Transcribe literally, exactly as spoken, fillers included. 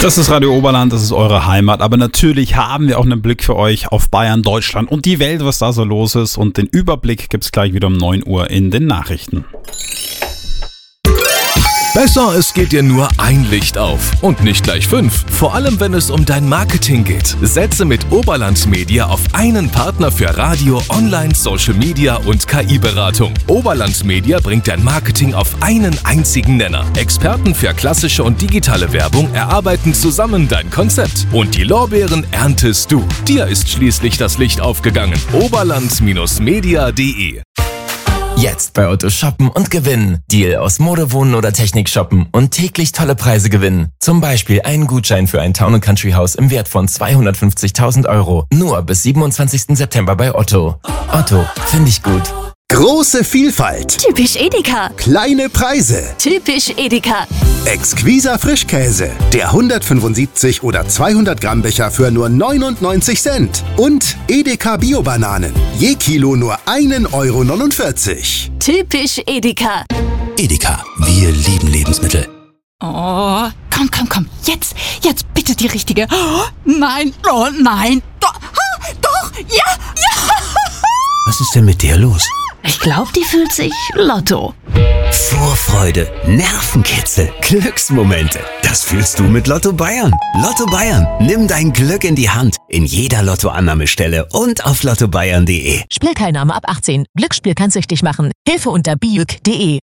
Das ist Radio Oberland, das ist eure Heimat, aber natürlich haben wir auch einen Blick für euch auf Bayern, Deutschland und die Welt, was da so los ist, und den Überblick gibt's gleich wieder um neun Uhr in den Nachrichten. Besser, es geht dir nur ein Licht auf und nicht gleich fünf. Vor allem, wenn es um dein Marketing geht. Setze mit Oberland Media auf einen Partner für Radio, Online, Social Media und K I-Beratung. Oberland Media bringt dein Marketing auf einen einzigen Nenner. Experten für klassische und digitale Werbung erarbeiten zusammen dein Konzept. Und die Lorbeeren erntest du. Dir ist schließlich das Licht aufgegangen. Oberland Media punkt de. Jetzt bei Otto shoppen und gewinnen. Deal aus Mode, Wohnen oder Technik shoppen und täglich tolle Preise gewinnen. Zum Beispiel einen Gutschein für ein Town and Country Haus im Wert von zweihundertfünfzigtausend Euro. Nur bis siebenundzwanzigsten September bei Otto. Otto, finde ich gut. Große Vielfalt. Typisch Edeka. Kleine Preise. Typisch Edeka. Exquiser Frischkäse. Der hundertfünfundsiebzig oder zweihundert Gramm Becher für nur neunundneunzig Cent. Und Edeka Bio-Bananen. Je Kilo nur ein Euro neunundvierzig. Typisch Edeka. Edeka, wir lieben Lebensmittel. Oh, komm, komm, komm. Jetzt, jetzt bitte die richtige. Oh, nein, oh nein. Doch, doch, ja, ja. Was ist denn mit der los? Ich glaube, die fühlt sich Lotto. Vorfreude, Nervenkitzel, Glücksmomente. Das fühlst du mit Lotto Bayern. Lotto Bayern, nimm dein Glück in die Hand. In jeder Lottoannahmestelle und auf lotto bayern punkt de. Spielteilnahme ab achtzehn. Glücksspiel kann süchtig machen. Hilfe unter biuk punkt de.